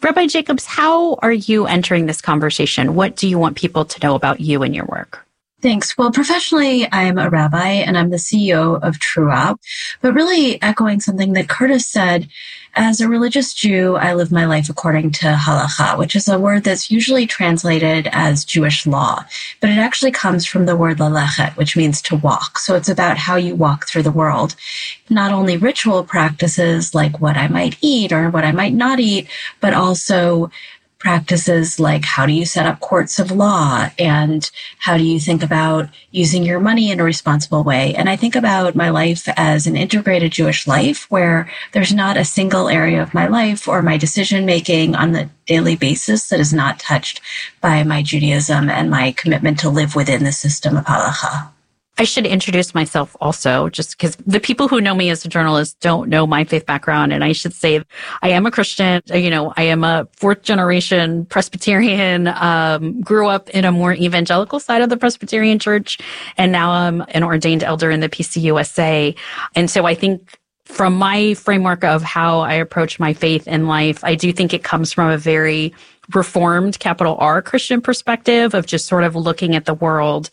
Rabbi Jacobs, how are you entering this conversation? What do you want people to know about you and your work? Thanks. Well, professionally, I'm a rabbi and I'm the CEO of Trua. But really echoing something that Curtis said, as a religious Jew, I live my life according to halacha, which is a word that's usually translated as Jewish law. But it actually comes from the word lalechet, which means to walk. So it's about how you walk through the world. Not only ritual practices like what I might eat or what I might not eat, but also practices like how do you set up courts of law and how do you think about using your money in a responsible way. And I think about my life as an integrated Jewish life where there's not a single area of my life or my decision making on the daily basis that is not touched by my Judaism and my commitment to live within the system of halacha. I should introduce myself also, just because the people who know me as a journalist don't know my faith background. And I should say I am a Christian. I am a fourth generation Presbyterian, grew up in a more evangelical side of the Presbyterian Church. And now I'm an ordained elder in the PCUSA. And so I think from my framework of how I approach my faith in life, I do think it comes from a very Reformed, capital R, Christian perspective of just sort of looking at the world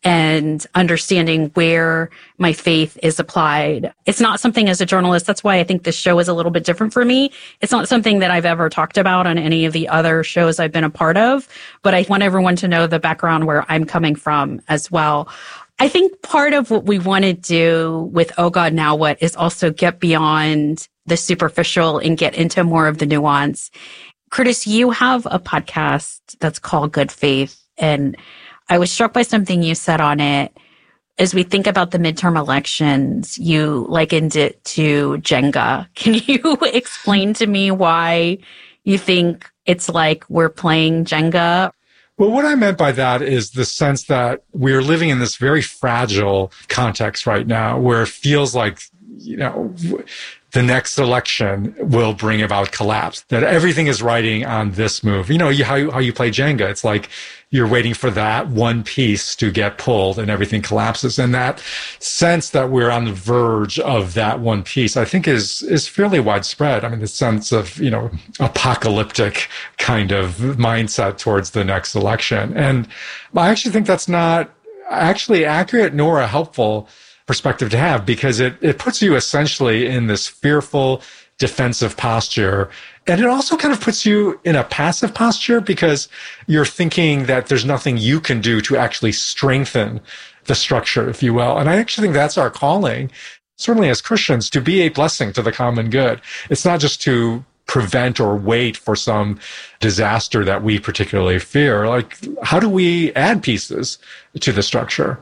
and understanding where my faith is applied. It's not something as a journalist, that's why I think this show is a little bit different for me. It's not something that I've ever talked about on any of the other shows I've been a part of, but I want everyone to know the background where I'm coming from as well. I think part of what we want to do with Oh God, Now What is also get beyond the superficial and get into more of the nuance. Curtis, you have a podcast that's called Good Faith, and I was struck by something you said on it. As we think about the midterm elections, you likened it to Jenga. Can you explain to me why you think it's like we're playing Jenga? Well, what I meant by that is the sense that we're living in this very fragile context right now where it feels like, the next election will bring about collapse, that everything is riding on this move. How you play Jenga. It's like you're waiting for that one piece to get pulled and everything collapses. And that sense that we're on the verge of that one piece, I think is fairly widespread. I mean, the sense of, apocalyptic kind of mindset towards the next election. And I actually think that's not actually accurate nor a helpful perspective to have, because it puts you essentially in this fearful defensive posture. And it also kind of puts you in a passive posture because you're thinking that there's nothing you can do to actually strengthen the structure, if you will. And I actually think that's our calling, certainly as Christians, to be a blessing to the common good. It's not just to prevent or wait for some disaster that we particularly fear. Like, how do we add pieces to the structure?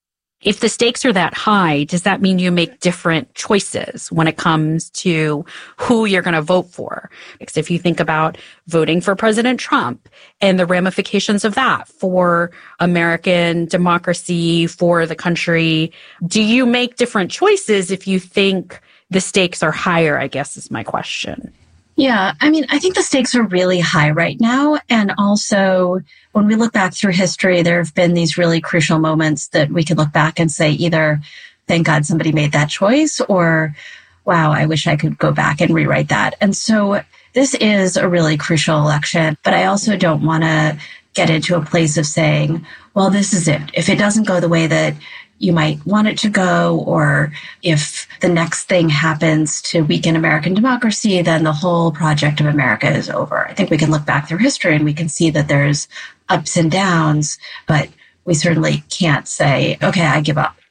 If the stakes are that high, does that mean you make different choices when it comes to who you're going to vote for? Because if you think about voting for President Trump and the ramifications of that for American democracy, for the country, do you make different choices if you think the stakes are higher, I guess is my question. Yeah, I think the stakes are really high right now. And also, when we look back through history, there have been these really crucial moments that we can look back and say either, thank God somebody made that choice, or, wow, I wish I could go back and rewrite that. And so this is a really crucial election, but I also don't want to get into a place of saying, well, this is it. If it doesn't go the way that you might want it to go, or if the next thing happens to weaken American democracy, then the whole project of America is over. I think we can look back through history and we can see that there's ups and downs, but we certainly can't say, okay, I give up.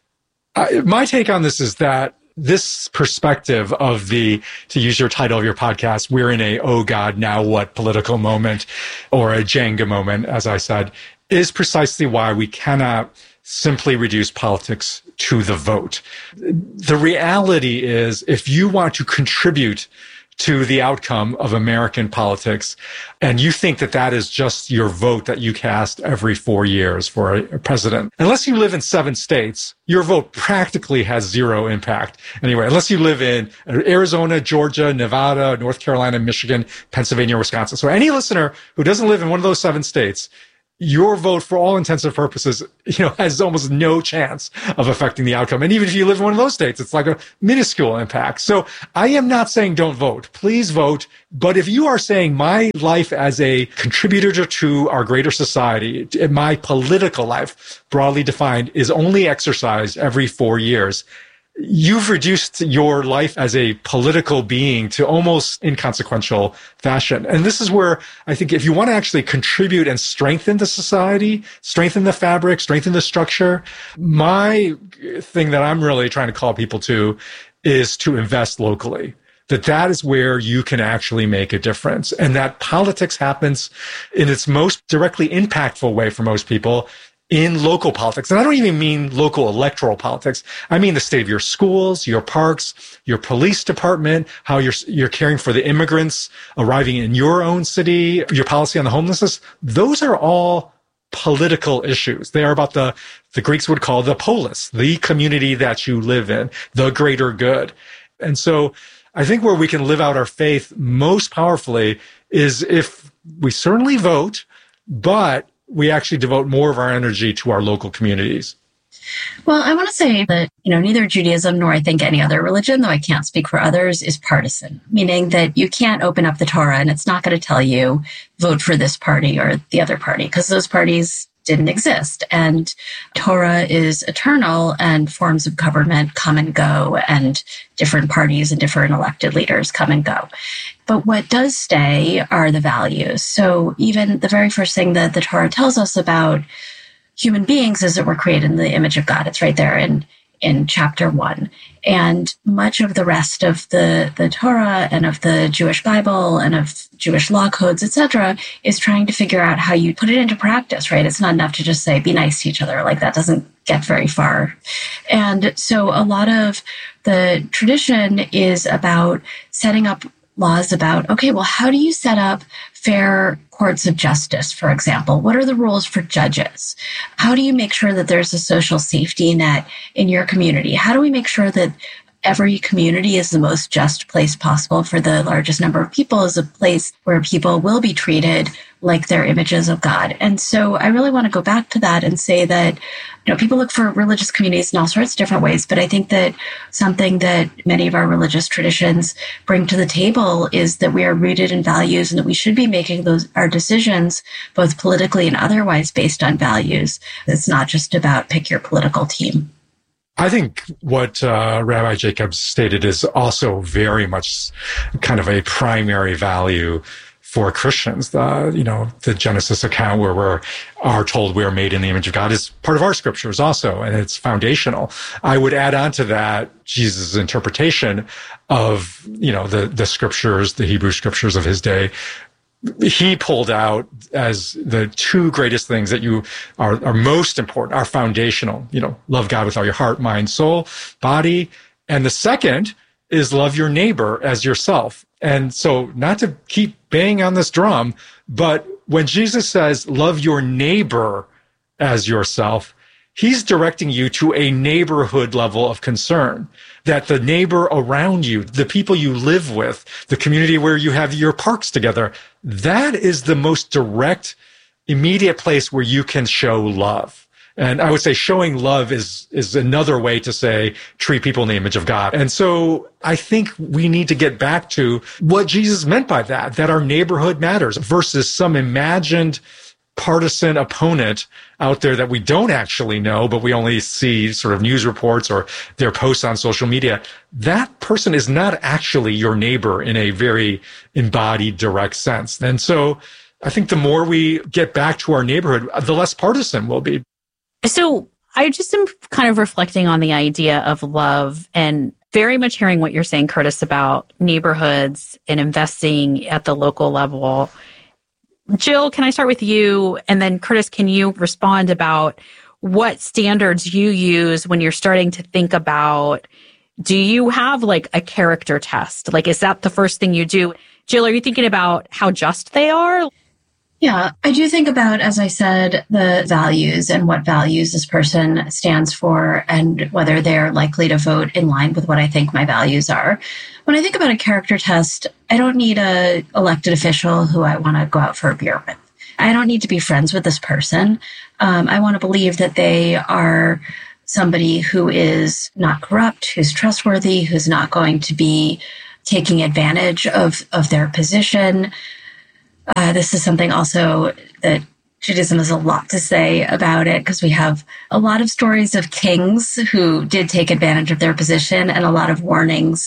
My take on this is that this perspective of to use your title of your podcast, we're in a, oh God, now what political moment, or a Jenga moment, as I said, is precisely why we cannot simply reduce politics to the vote. The reality is, if you want to contribute to the outcome of American politics, and you think that that is just your vote that you cast every 4 years for a president, unless you live in 7 states, your vote practically has zero impact. Anyway, unless you live in Arizona, Georgia, Nevada, North Carolina, Michigan, Pennsylvania, Wisconsin. So any listener who doesn't live in one of those 7 states, your vote, for all intents and purposes, has almost no chance of affecting the outcome. And even if you live in one of those states, it's like a minuscule impact. So I am not saying don't vote. Please vote. But if you are saying my life as a contributor to our greater society, my political life, broadly defined, is only exercised every 4 years, you've reduced your life as a political being to almost inconsequential fashion. And this is where I think if you want to actually contribute and strengthen the society, strengthen the fabric, strengthen the structure, my thing that I'm really trying to call people to is to invest locally. That is where you can actually make a difference. And that politics happens in its most directly impactful way for most people in local politics. And I don't even mean local electoral politics. I mean the state of your schools, your parks, your police department, how you're caring for the immigrants arriving in your own city, your policy on the homelessness. Those are all political issues. They are about the Greeks would call the polis, the community that you live in, the greater good. And so I think where we can live out our faith most powerfully is if we certainly vote, but we actually devote more of our energy to our local communities. Well, I want to say that, neither Judaism nor I think any other religion, though I can't speak for others, is partisan, meaning that you can't open up the Torah and it's not going to tell you vote for this party or the other party, because those parties didn't exist. And Torah is eternal, and forms of government come and go, and different parties and different elected leaders come and go. But what does stay are the values. So even the very first thing that the Torah tells us about human beings is that we're created in the image of God. It's right there in chapter 1. And much of the rest of the Torah and of the Jewish Bible and of Jewish law codes, etc., is trying to figure out how you put it into practice, right? It's not enough to just say, be nice to each other. Like, that doesn't get very far. And so a lot of the tradition is about setting up laws about, okay, well, how do you set up fair courts of justice, for example? What are the rules for judges? How do you make sure that there's a social safety net in your community? How do we make sure that every community is the most just place possible for the largest number of people, is a place where people will be treated like they're images of God? And so I really want to go back to that and say that, people look for religious communities in all sorts of different ways, but I think that something that many of our religious traditions bring to the table is that we are rooted in values, and that we should be making our decisions, both politically and otherwise, based on values. It's not just about pick your political team. I think what Rabbi Jacobs stated is also very much kind of a primary value for Christians. The Genesis account where we are told we are made in the image of God is part of our scriptures also, and it's foundational. I would add on to that Jesus' interpretation of, the scriptures, the Hebrew scriptures of his day. He pulled out as the two greatest things that you are most important, are foundational. Love God with all your heart, mind, soul, body. And the second is love your neighbor as yourself. And so, not to keep banging on this drum, but when Jesus says love your neighbor as yourself, he's directing you to a neighborhood level of concern, that the neighbor around you, the people you live with, the community where you have your parks together, that is the most direct, immediate place where you can show love. And I would say showing love is another way to say treat people in the image of God. And so I think we need to get back to what Jesus meant by that our neighborhood matters versus some imagined partisan opponent out there that we don't actually know, but we only see sort of news reports or their posts on social media. That person is not actually your neighbor in a very embodied, direct sense. And so I think the more we get back to our neighborhood, the less partisan we'll be. So I just am kind of reflecting on the idea of love, and very much hearing what you're saying, Curtis, about neighborhoods and investing at the local level. Jill, can I start with you? And then Curtis, can you respond about what standards you use when you're starting to think about, do you have like a character test? Like, is that the first thing you do? Jill, are you thinking about how just they are? Yeah, I do think about, as I said, the values and what values this person stands for and whether they're likely to vote in line with what I think my values are. When I think about a character test, I don't need an elected official who I want to go out for a beer with. I don't need to be friends with this person. I want to believe that they are somebody who is not corrupt, who's trustworthy, who's not going to be taking advantage of their position. This is something also that Judaism has a lot to say about it, because we have a lot of stories of kings who did take advantage of their position, and a lot of warnings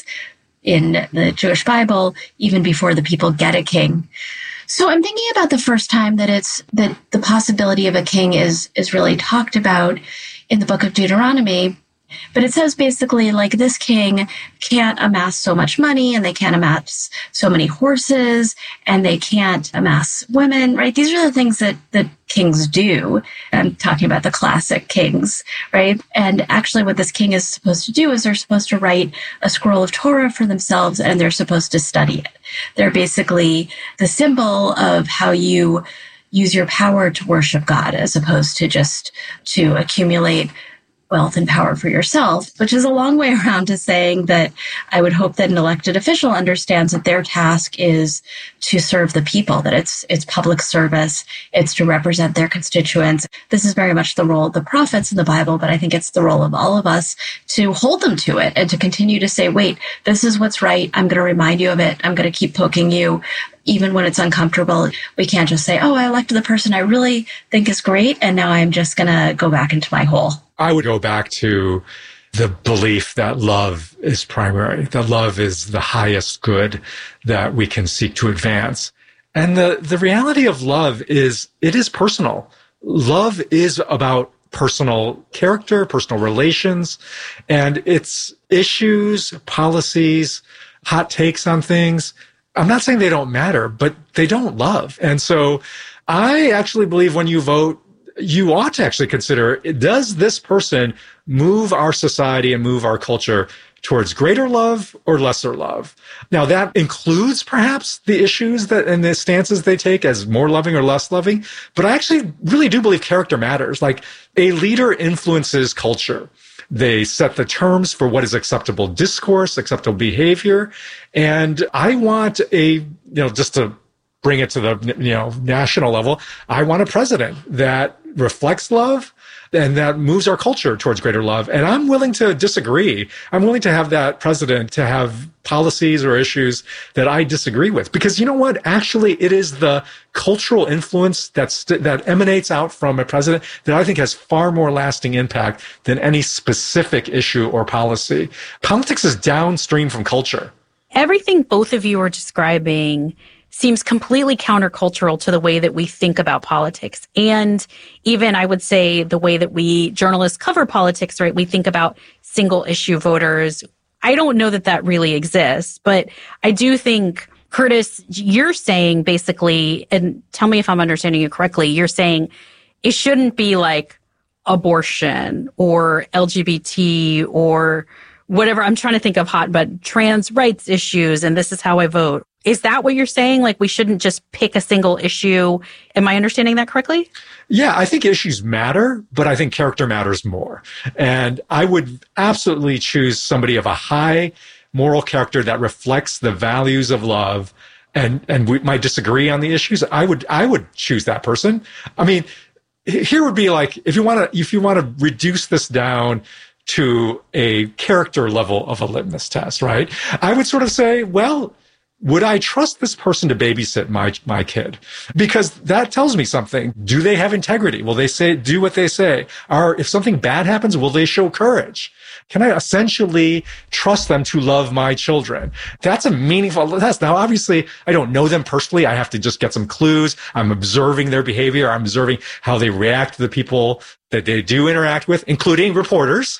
in the Jewish Bible, even before the people get a king. So I'm thinking about the first time that the possibility of a king is really talked about in the book of Deuteronomy. But it says basically, like, this king can't amass so much money, and they can't amass so many horses, and they can't amass women, right? These are the things that kings do. I'm talking about the classic kings, right? And actually what this king is supposed to do is they're supposed to write a scroll of Torah for themselves, and they're supposed to study it. They're basically the symbol of how you use your power to worship God, as opposed to just to accumulate wealth and power for yourself, which is a long way around to saying that I would hope that an elected official understands that their task is to serve the people, that it's public service, it's to represent their constituents. This is very much the role of the prophets in the Bible, but I think it's the role of all of us to hold them to it and to continue to say, wait, this is what's right. I'm going to remind you of it. I'm going to keep poking you. Even when it's uncomfortable, we can't just say, oh, I elected the person I really think is great, and now I'm just going to go back into my hole. I would go back to the belief that love is primary, that love is the highest good that we can seek to advance. And the reality of love is it is personal. Love is about personal character, personal relations, and it's issues, policies, hot takes on things. I'm not saying they don't matter, but they don't love. And so I actually believe when you vote, you ought to actually consider, does this person move our society and move our culture towards greater love or lesser love? Now, that includes perhaps the issues that and the stances they take as more loving or less loving. But I actually really do believe character matters. Like, a leader influences culture. They set the terms for what is acceptable discourse, acceptable behavior. And I want just to bring it to the, national level, I want a president that reflects love and that moves our culture towards greater love. And I'm willing to disagree. I'm willing to have that president to have policies or issues that I disagree with. Because you know what? Actually, it is the cultural influence that emanates out from a president that I think has far more lasting impact than any specific issue or policy. Politics is downstream from culture. Everything both of you are describing seems completely countercultural to the way that we think about politics. And even, I would say, the way that we journalists cover politics, right? We think about single issue voters. I don't know that really exists, but I do think, Curtis, you're saying basically, and tell me if I'm understanding you correctly, you're saying it shouldn't be like abortion or LGBT or whatever. I'm trying to think of but trans rights issues, and this is how I vote. Is that what you're saying? Like, we shouldn't just pick a single issue? Am I understanding that correctly? Yeah, I think issues matter, but I think character matters more. And I would absolutely choose somebody of a high moral character that reflects the values of love. And we might disagree on the issues. I would choose that person. I mean, here would be like, if you want to reduce this down to a character level of a litmus test, right? I would sort of say, well, would I trust this person to babysit my kid? Because that tells me something. Do they have integrity? Will they do what they say? If something bad happens, will they show courage? Can I essentially trust them to love my children? That's a meaningful test. Now, obviously, I don't know them personally. I have to just get some clues. I'm observing their behavior. I'm observing how they react to the people that they do interact with, including reporters,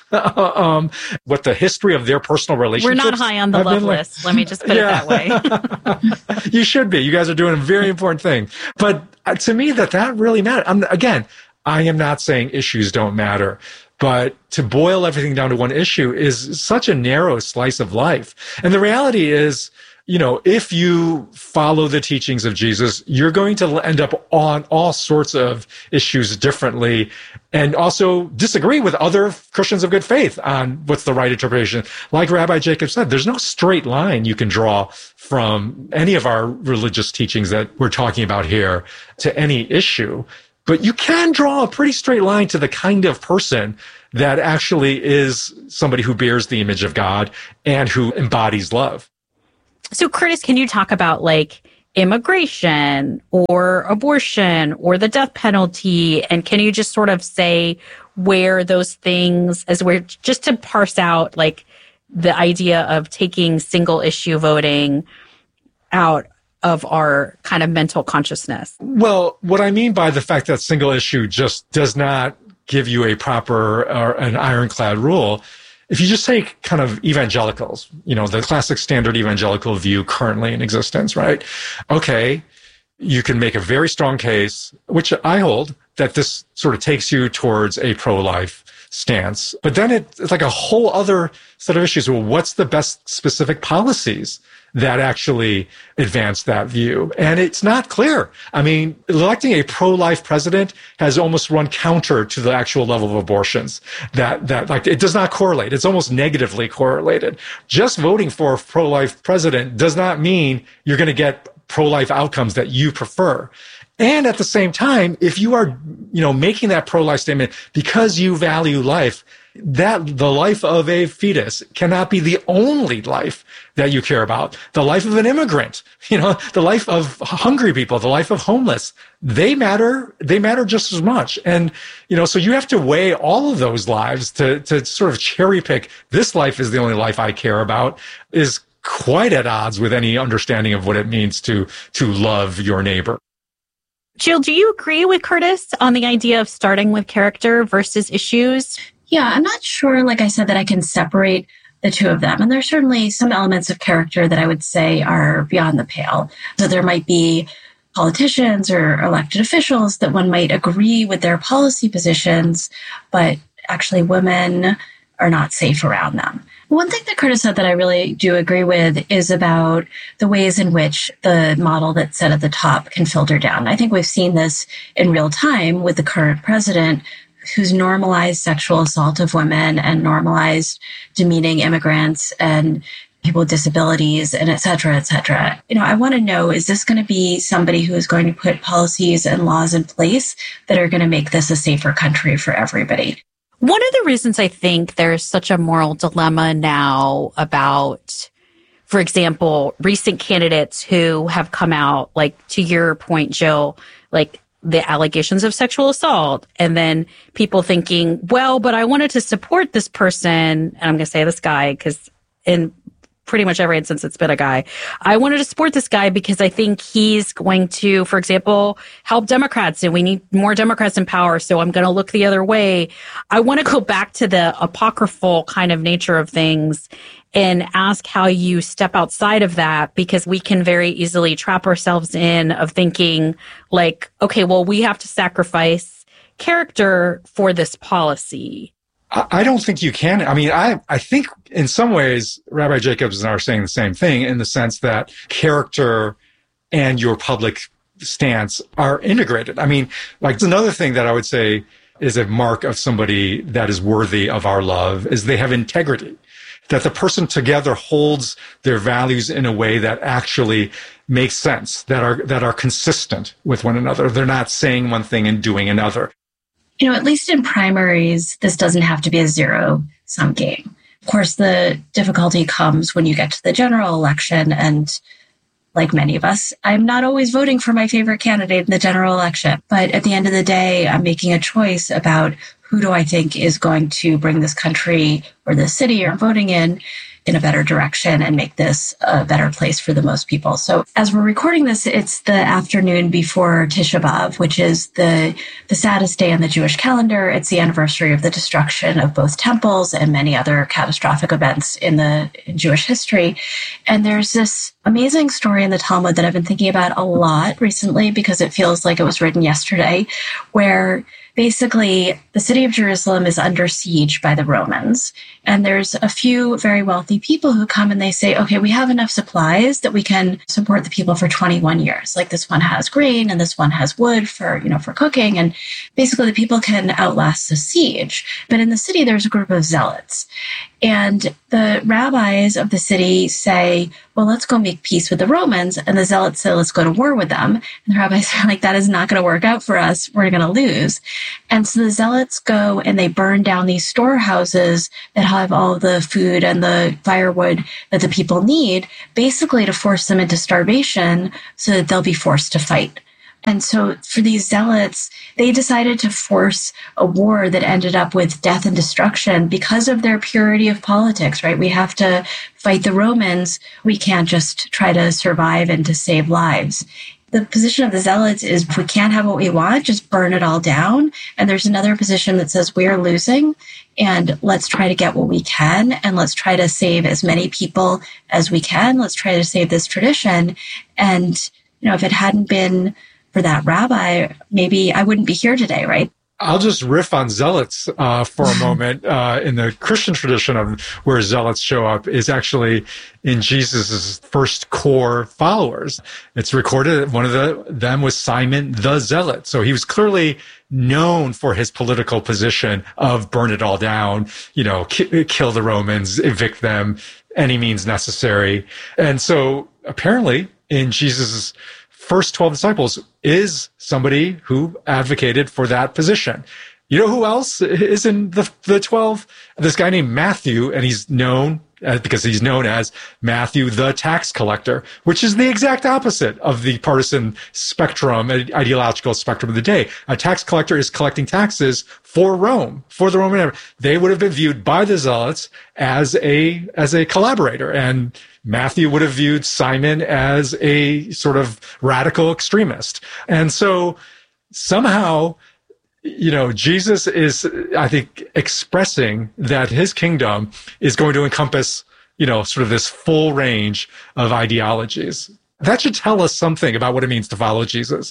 what the history of their personal relationships. We're not high on the love list. Let me just put it that way. You should be. You guys are doing a very important thing. But to me, that really matters. Again, I am not saying issues don't matter. But to boil everything down to one issue is such a narrow slice of life. And the reality is, if you follow the teachings of Jesus, you're going to end up on all sorts of issues differently, and also disagree with other Christians of good faith on what's the right interpretation. Like Rabbi Jacob said, there's no straight line you can draw from any of our religious teachings that we're talking about here to any issue. But you can draw a pretty straight line to the kind of person that actually is somebody who bears the image of God and who embodies love. So Curtis, can you talk about like immigration or abortion or the death penalty? And can you just sort of say where those things, as we're just to parse out like the idea of taking single issue voting out of our kind of mental consciousness? Well, what I mean by the fact that single issue just does not give you a proper or an ironclad rule, if you just take kind of evangelicals, the classic standard evangelical view currently in existence, right? Okay, you can make a very strong case, which I hold, that this sort of takes you towards a pro-life stance. But then it's like a whole other set of issues. Well, what's the best specific policies that actually advance that view? And it's not clear. I mean, electing a pro-life president has almost run counter to the actual level of abortions. That like it does not correlate. It's almost negatively correlated. Just voting for a pro-life president does not mean you're going to get pro-life outcomes that you prefer. And at the same time, if you are, making that pro-life statement because you value life, that the life of a fetus cannot be the only life that you care about. The life of an immigrant, the life of hungry people, the life of homeless, they matter just as much. And, so you have to weigh all of those lives to sort of cherry pick. This life is the only life I care about is quite at odds with any understanding of what it means to love your neighbor. Jill, do you agree with Curtis on the idea of starting with character versus issues? Yeah, I'm not sure, like I said, that I can separate the two of them. And there's certainly some elements of character that I would say are beyond the pale. So there might be politicians or elected officials that one might agree with their policy positions, but actually women are not safe around them. One thing that Curtis said that I really do agree with is about the ways in which the model that's set at the top can filter down. I think we've seen this in real time with the current president, who's normalized sexual assault of women and normalized demeaning immigrants and people with disabilities and et cetera, et cetera. I want to know, is this going to be somebody who is going to put policies and laws in place that are going to make this a safer country for everybody? One of the reasons I think there's such a moral dilemma now about, for example, recent candidates who have come out, like to your point, Jill, like the allegations of sexual assault, and then people thinking, well, but I wanted to support this person, and I'm going to say this guy because in pretty much every instance it's been a guy. I wanted to support this guy because I think he's going to, for example, help Democrats, and we need more Democrats in power, so I'm going to look the other way. I want to go back to the apocryphal kind of nature of things and ask how you step outside of that, because we can very easily trap ourselves in of thinking like, okay, well, we have to sacrifice character for this policy. I don't think you can. I mean, I think in some ways, Rabbi Jacobs and I are saying the same thing in the sense that character and your public stance are integrated. I mean, like another thing that I would say is a mark of somebody that is worthy of our love is they have integrity, that the person together holds their values in a way that actually makes sense, that are consistent with one another. They're not saying one thing and doing another. At least in primaries, this doesn't have to be a zero-sum game. Of course, the difficulty comes when you get to the general election, and like many of us, I'm not always voting for my favorite candidate in the general election. But at the end of the day, I'm making a choice about who do I think is going to bring this country or this city I'm voting in a better direction and make this a better place for the most people. So as we're recording this, it's the afternoon before Tisha B'Av, which is the saddest day on the Jewish calendar. It's the anniversary of the destruction of both temples and many other catastrophic events in Jewish history. And there's this amazing story in the Talmud that I've been thinking about a lot recently because it feels like it was written yesterday, where basically, the city of Jerusalem is under siege by the Romans. And there's a few very wealthy people who come and they say, okay, we have enough supplies that we can support the people for 21 years. Like this one has grain and this one has wood for cooking. And basically the people can outlast the siege. But in the city, there's a group of zealots. And the rabbis of the city say, well, let's go make peace with the Romans. And the zealots say, let's go to war with them. And the rabbis are like, that is not going to work out for us. We're going to lose. And so the zealots go and they burn down these storehouses that have all the food and the firewood that the people need, basically to force them into starvation so that they'll be forced to fight. And so for these zealots, they decided to force a war that ended up with death and destruction because of their purity of politics, right? We have to fight the Romans. We can't just try to survive and to save lives. The position of the zealots is if we can't have what we want, just burn it all down. And there's another position that says we are losing and let's try to get what we can and let's try to save as many people as we can. Let's try to save this tradition. And, if it hadn't been for that rabbi, maybe I wouldn't be here today, right? I'll just riff on zealots for a moment. In the Christian tradition of where zealots show up is actually in Jesus's first core followers. It's recorded that one of them was Simon the Zealot. So he was clearly known for his political position of burn it all down, kill the Romans, evict them, any means necessary. And so apparently in Jesus's first 12 disciples is somebody who advocated for that position. You know who else is in the 12? This guy named Matthew, and he's known because he's known as Matthew the tax collector, which is the exact opposite of the partisan spectrum, ideological spectrum of the day. A tax collector is collecting taxes for Rome, for the Roman Empire. They would have been viewed by the zealots as a collaborator, and Matthew would have viewed Simon as a sort of radical extremist. And so somehow, Jesus is, I think, expressing that his kingdom is going to encompass, sort of this full range of ideologies. That should tell us something about what it means to follow Jesus.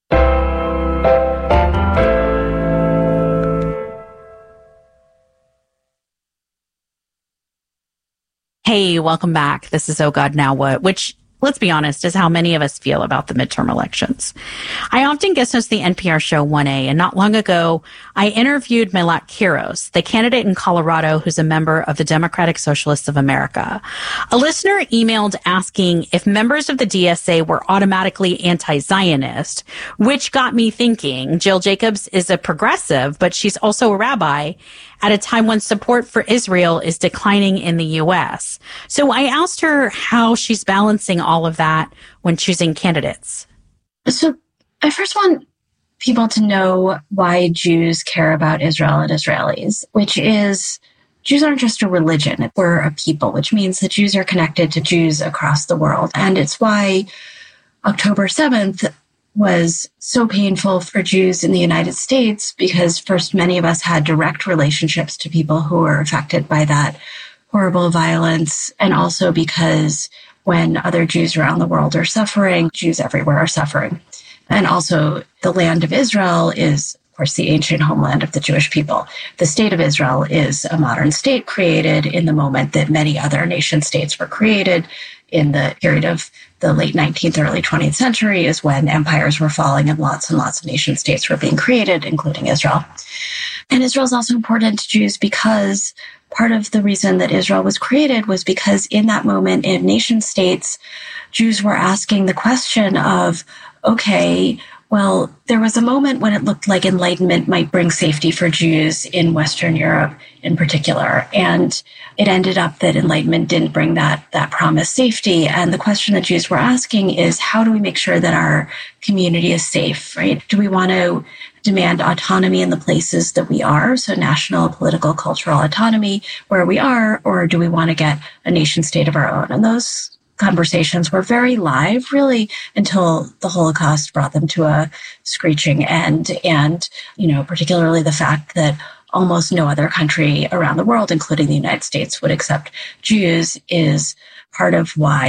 Hey, welcome back. This is Oh God, Now What? Which, let's be honest, is how many of us feel about the midterm elections. I often guest host the NPR show 1A, and not long ago, I interviewed Melat Kiros, the candidate in Colorado who's a member of the Democratic Socialists of America. A listener emailed asking if members of the DSA were automatically anti-Zionist, which got me thinking. Jill Jacobs is a progressive, but she's also a rabbi at a time when support for Israel is declining in the U.S. So I asked her how she's balancing all of that when choosing candidates. So I first want people to know why Jews care about Israel and Israelis, which is Jews aren't just a religion. We're a people, which means that Jews are connected to Jews across the world. And it's why October 7th was so painful for Jews in the United States, because first, many of us had direct relationships to people who were affected by that horrible violence. And also because when other Jews around the world are suffering, Jews everywhere are suffering. And also the land of Israel is, of course, the ancient homeland of the Jewish people. The state of Israel is a modern state created in the moment that many other nation states were created. In the period of the late 19th, early 20th century is when empires were falling and lots of nation states were being created, including Israel. And Israel is also important to Jews because part of the reason that Israel was created was because in that moment in nation states, Jews were asking the question of, okay, well, there was a moment when it looked like Enlightenment might bring safety for Jews in Western Europe in particular. And it ended up that Enlightenment didn't bring that promised safety. And the question that Jews were asking is, how do we make sure that our community is safe, right? Do we want to demand autonomy in the places that we are, so national, political, cultural autonomy where we are, or do we want to get a nation state of our own? And those conversations were very live, really, until the Holocaust brought them to a screeching end. And, particularly the fact that almost no other country around the world, including the United States, would accept Jews is part of why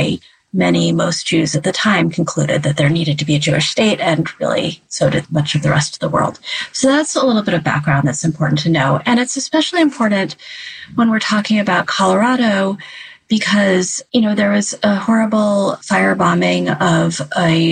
most Jews at the time concluded that there needed to be a Jewish state, and really so did much of the rest of the world. So that's a little bit of background that's important to know. And it's especially important when we're talking about Colorado because, there was a horrible firebombing of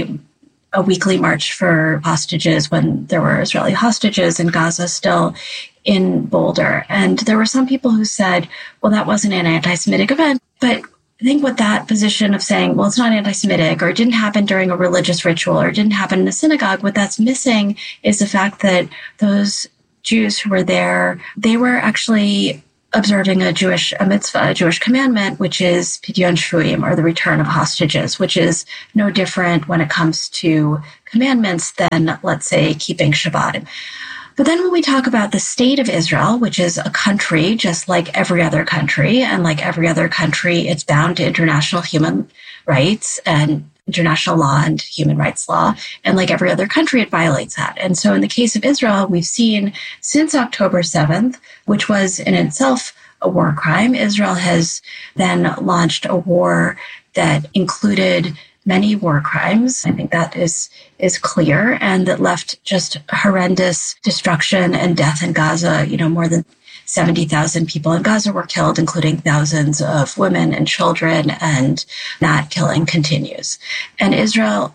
a weekly march for hostages when there were Israeli hostages in Gaza still in Boulder. And there were some people who said, well, that wasn't an anti-Semitic event. But I think what that position of saying, well, it's not anti-Semitic, or it didn't happen during a religious ritual, or it didn't happen in a synagogue, what that's missing is the fact that those Jews who were there, they were actually observing a mitzvah, a Jewish commandment, which is Pidyon Shvuim, or the return of hostages, which is no different when it comes to commandments than, let's say, keeping Shabbat. But then when we talk about the state of Israel, which is a country just like every other country, and like every other country, it's bound to international human rights and international law and human rights law. And like every other country, it violates that. And so in the case of Israel, we've seen since October 7th, which was in itself a war crime, Israel has then launched a war that included many war crimes. I think that is clear, and that left just horrendous destruction and death in Gaza. More than 70,000 people in Gaza were killed, including thousands of women and children, and that killing continues. And Israel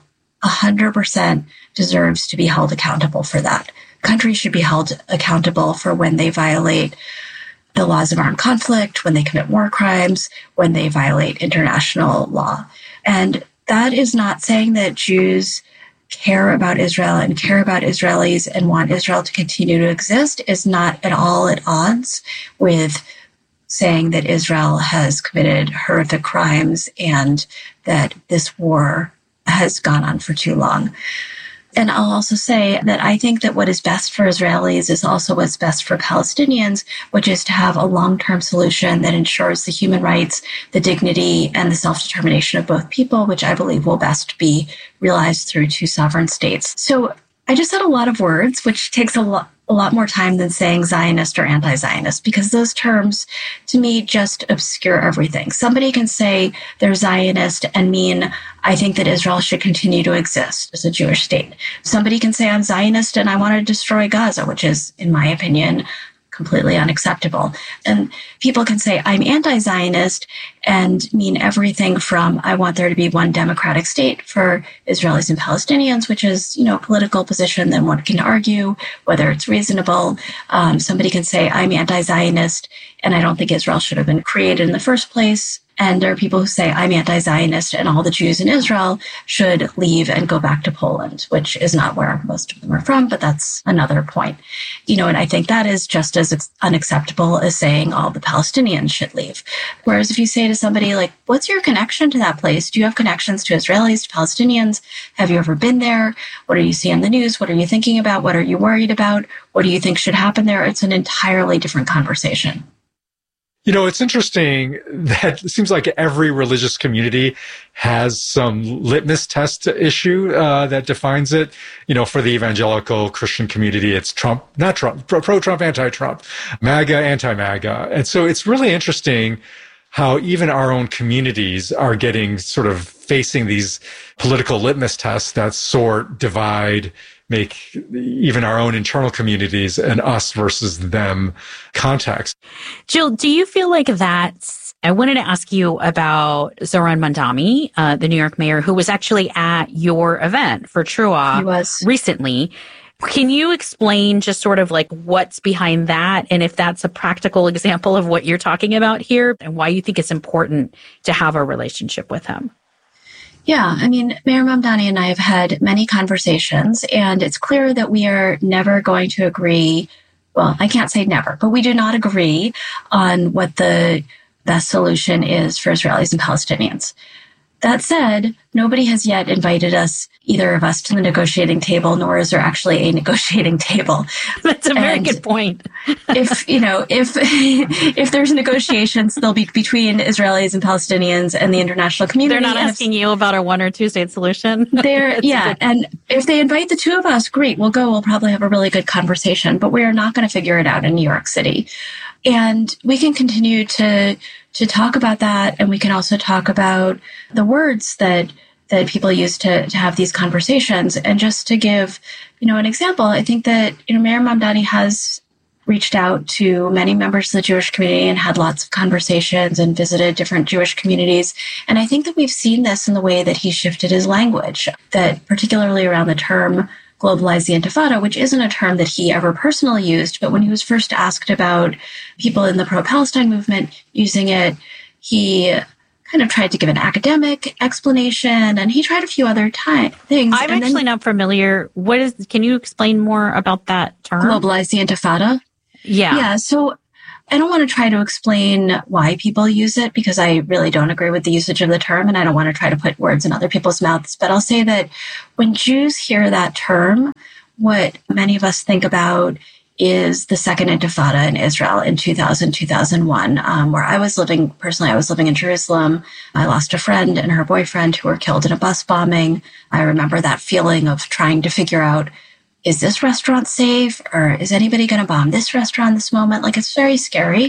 100% deserves to be held accountable for that. Countries should be held accountable for when they violate the laws of armed conflict, when they commit war crimes, when they violate international law. And that is not saying that Jews care about Israel and care about Israelis and want Israel to continue to exist, is not at all at odds with saying that Israel has committed horrific crimes and that this war has gone on for too long. And I'll also say that I think that what is best for Israelis is also what's best for Palestinians, which is to have a long-term solution that ensures the human rights, the dignity, and the self-determination of both people, which I believe will best be realized through two sovereign states. So I just said a lot of words, which takes a lot more time than saying Zionist or anti-Zionist, because those terms, to me, just obscure everything. Somebody can say they're Zionist and mean, I think that Israel should continue to exist as a Jewish state. Somebody can say I'm Zionist and I want to destroy Gaza, which is, in my opinion, completely unacceptable. And people can say I'm anti-Zionist and mean everything from I want there to be one democratic state for Israelis and Palestinians, which is, a political position that one can argue whether it's reasonable. Somebody can say I'm anti-Zionist and I don't think Israel should have been created in the first place. And there are people who say I'm anti-Zionist and all the Jews in Israel should leave and go back to Poland, which is not where most of them are from, but that's another point. And I think that is just as unacceptable as saying all the Palestinians should leave. Whereas if you say to somebody like, what's your connection to that place? Do you have connections to Israelis, to Palestinians? Have you ever been there? What do you see on the news? What are you thinking about? What are you worried about? What do you think should happen there? It's an entirely different conversation. It's interesting that it seems like every religious community has some litmus test issue that defines it. For the evangelical Christian community, it's Trump, not Trump, pro-Trump, anti-Trump, MAGA, anti-MAGA. And so it's really interesting how even our own communities are getting sort of facing these political litmus tests that sort, divide, make even our own internal communities an us versus them context. Jill, do you feel like I wanted to ask you about Zohran Mamdani, the New York mayor, who was actually at your event for Trua recently. Can you explain just sort of like what's behind that, and if that's a practical example of what you're talking about here, and why you think it's important to have a relationship with him? Yeah, Mayor Mamdani and I have had many conversations, and it's clear that we are never going to agree. Well, I can't say never, but we do not agree on what the best solution is for Israelis and Palestinians. That said, nobody has yet invited us, either of us, to the negotiating table, nor is there actually a negotiating table. That's a very good point. if there's negotiations, they'll be between Israelis and Palestinians and the international community. They're not asking you about a 1 or 2 state solution. And if they invite the two of us, great, we'll go. We'll probably have a really good conversation, but we are not going to figure it out in New York City. And we can continue to to talk about that. And we can also talk about the words that people use to have these conversations. And just to give, an example, I think that, Mayor Mamdani has reached out to many members of the Jewish community and had lots of conversations and visited different Jewish communities. And I think that we've seen this in the way that he shifted his language, that particularly around the term globalize the Intifada, which isn't a term that he ever personally used, but when he was first asked about people in the pro-Palestine movement using it, he kind of tried to give an academic explanation, and he tried a few other things. I'm actually not familiar. Can you explain more about that term? Globalize the Intifada? Yeah. Yeah. So I don't want to try to explain why people use it because I really don't agree with the usage of the term, and I don't want to try to put words in other people's mouths. But I'll say that when Jews hear that term, what many of us think about is the second Intifada in Israel in 2000, 2001, where I was living in Jerusalem. I lost a friend and her boyfriend who were killed in a bus bombing. I remember that feeling of trying to figure out, is this restaurant safe, or is anybody going to bomb this restaurant this moment? Like, it's very scary.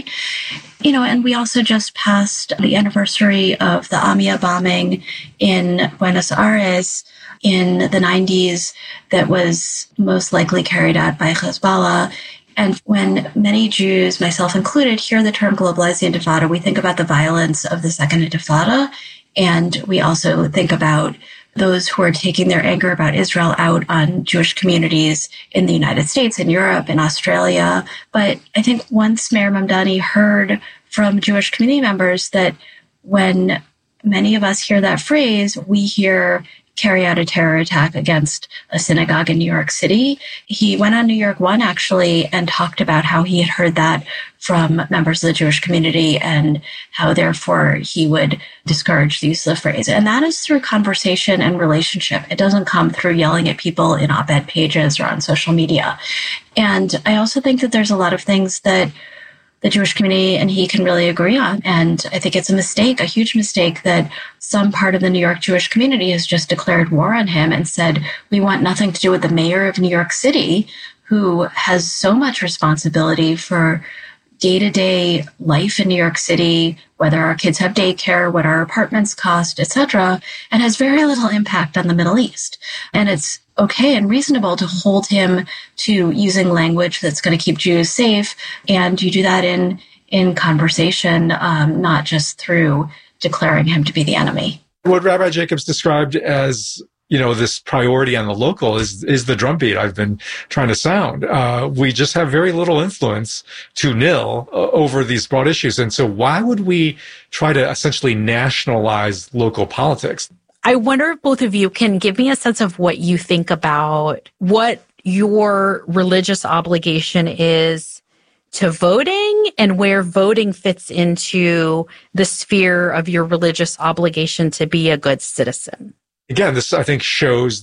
And we also just passed the anniversary of the Amia bombing in Buenos Aires in the 90s that was most likely carried out by Hezbollah. And when many Jews, myself included, hear the term globalize the Intifada, we think about the violence of the second Intifada. And we also think about those who are taking their anger about Israel out on Jewish communities in the United States, in Europe, in Australia. But I think once Mayor Mamdani heard from Jewish community members that when many of us hear that phrase, we hear carry out a terror attack against a synagogue in New York City. He went on New York One, actually, and talked about how he had heard that from members of the Jewish community and how, therefore, he would discourage the use of the phrase. And that is through conversation and relationship. It doesn't come through yelling at people in op-ed pages or on social media. And I also think that there's a lot of things that the Jewish community and he can really agree on. And I think it's a huge mistake, that some part of the New York Jewish community has just declared war on him and said, we want nothing to do with the mayor of New York City, who has so much responsibility for day-to-day life in New York City, whether our kids have daycare, what our apartments cost, etc., and has very little impact on the Middle East. And it's okay and reasonable to hold him to using language that's going to keep Jews safe. And you do that in conversation, not just through declaring him to be the enemy. What Rabbi Jacobs described as, this priority on the local is the drumbeat I've been trying to sound. We just have very little influence to nil over these broad issues. And so why would we try to essentially nationalize local politics? I wonder if both of you can give me a sense of what you think about what your religious obligation is to voting and where voting fits into the sphere of your religious obligation to be a good citizen. Again, this, I think, shows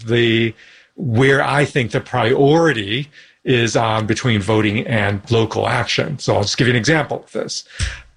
where I think the priority is between voting and local action. So I'll just give you an example of this.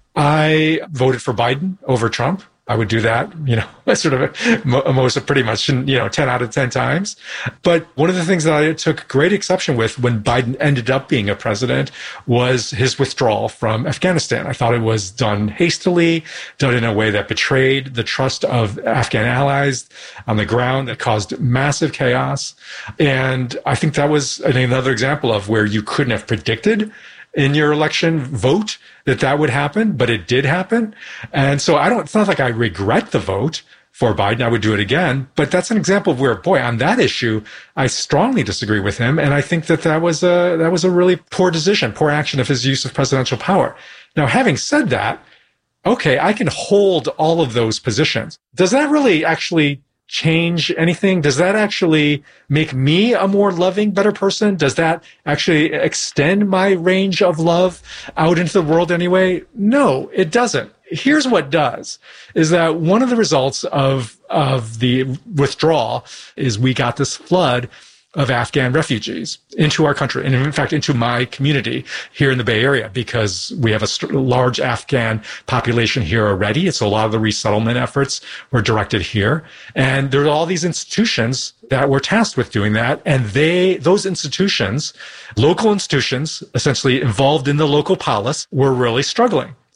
I voted for Biden over Trump. I would do that, sort of pretty much, 10 out of 10 times. But one of the things that I took great exception with when Biden ended up being a president was his withdrawal from Afghanistan. I thought it was done hastily, done in a way that betrayed the trust of Afghan allies on the ground, that caused massive chaos. And I think that was another example of where you couldn't have predicted in your election vote that would happen, but it did happen. And so it's not like I regret the vote for Biden. I would do it again. But that's an example of where, on that issue, I strongly disagree with him. And I think that was a really poor decision, poor action of his use of presidential power. Now, having said that, okay, I can hold all of those positions. Does that really actually change anything? Does that actually make me a more loving, better person? Does that actually extend my range of love out into the world anyway? No, it doesn't. Here's what does, is that one of the results of the withdrawal is we got this flood of Afghan refugees into our country, and in fact, into my community here in the Bay Area, because we have a large Afghan population here already. So a lot of the resettlement efforts were directed here. And there are all these institutions that were tasked with doing that. And those institutions, local institutions, essentially involved in the local polis, were really struggling.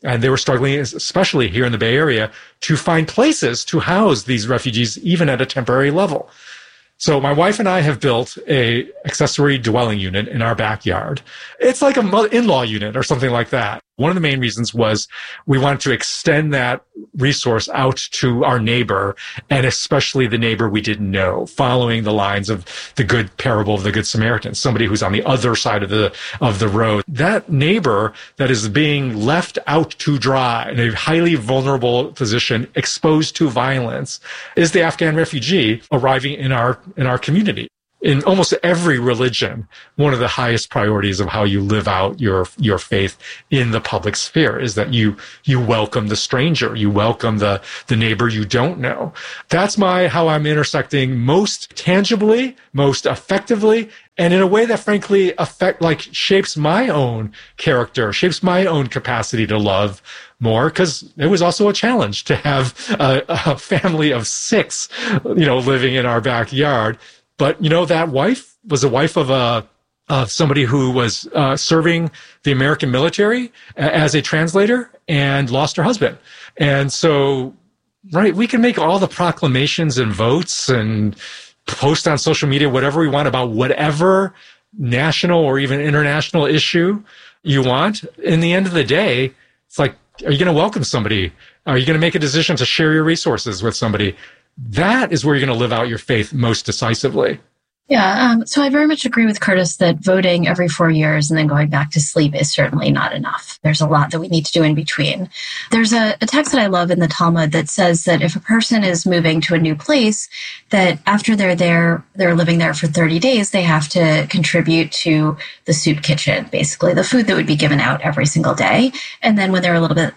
And they were struggling, especially here in the Bay Area, to find places to house these refugees, even at a temporary level. So my wife and I have built a accessory dwelling unit in our backyard. It's like a in-law unit or something like that. One of the main reasons was we wanted to extend that resource out to our neighbor, and especially the neighbor we didn't know, following the lines of the good parable of the Good Samaritan, somebody who's on the other side of the road. That neighbor that is being left out to dry in a highly vulnerable position, exposed to violence, is the Afghan refugee arriving in our community. In almost every religion, one of the highest priorities of how you live out your faith in the public sphere is that you welcome the stranger, you welcome the neighbor you don't know. That's how I'm intersecting most tangibly, most effectively, and in a way that frankly shapes my own character, shapes my own capacity to love more, because it was also a challenge to have a family of 6, living in our backyard. But, that wife was a wife of somebody who was serving the American military as a translator and lost her husband. And so, right, we can make all the proclamations and votes and post on social media whatever we want about whatever national or even international issue you want. In the end of the day, it's like, are you going to welcome somebody? Are you going to make a decision to share your resources with somebody? That is where you're going to live out your faith most decisively. Yeah, so I very much agree with Curtis that voting every 4 years and then going back to sleep is certainly not enough. There's a lot that we need to do in between. There's a text that I love in the Talmud that says that if a person is moving to a new place, that after they're living there for 30 days, they have to contribute to the soup kitchen, basically the food that would be given out every single day. And then when they're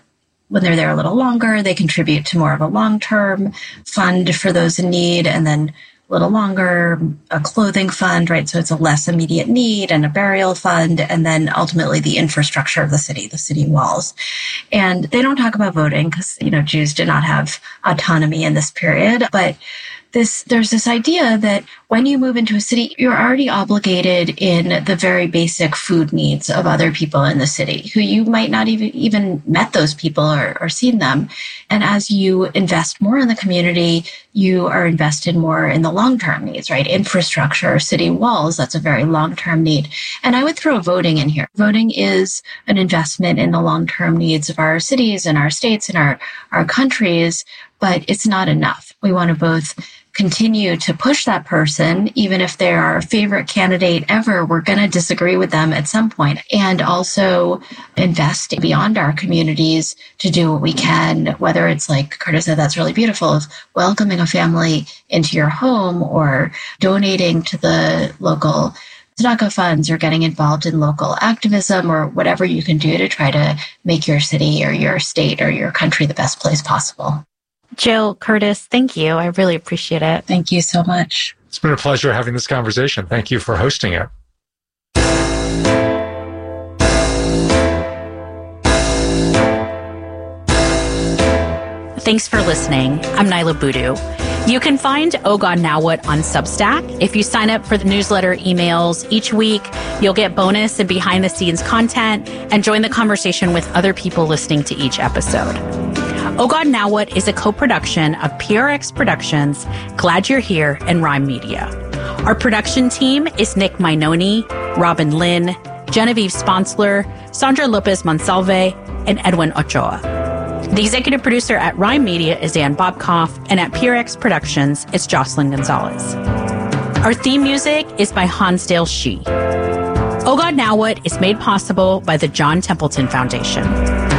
there a little longer, they contribute to more of a long-term fund for those in need, and then a little longer, a clothing fund, right? So it's a less immediate need, and a burial fund, and then ultimately the infrastructure of the city walls. And they don't talk about voting because, Jews did not have autonomy in this period, but there's this idea that when you move into a city, you're already obligated in the very basic food needs of other people in the city who you might not even met those people or seen them. And as you invest more in the community, you are invested more in the long-term needs, right? Infrastructure, city walls, that's a very long-term need. And I would throw voting in here. Voting is an investment in the long-term needs of our cities and our states and our countries, but it's not enough. We want to both continue to push that person, even if they're our favorite candidate ever, we're going to disagree with them at some point, and also invest beyond our communities to do what we can, whether it's like Curtis said, that's really beautiful, of welcoming a family into your home or donating to the local tzedakah funds or getting involved in local activism or whatever you can do to try to make your city or your state or your country the best place possible. Jill, Curtis, thank you. I really appreciate it. Thank you so much. It's been a pleasure having this conversation. Thank you for hosting it. Thanks for listening. I'm Nyla Boodoo. You can find Oh God Now What on Substack. If you sign up for the newsletter emails each week, you'll get bonus and behind the scenes content and join the conversation with other people listening to each episode. Oh God Now What is a co-production of PRX Productions, Glad You're Here, and Rhyme Media. Our production team is Nick Minoni, Robin Lynn, Genevieve Sponsler, Sandra Lopez Monsalve, and Edwin Ochoa. The executive producer at Rhyme Media is Dan Bobkoff, and at PRX Productions, it's Jocelyn Gonzalez. Our theme music is by Hansdale Shee. Oh God Now What is made possible by the John Templeton Foundation.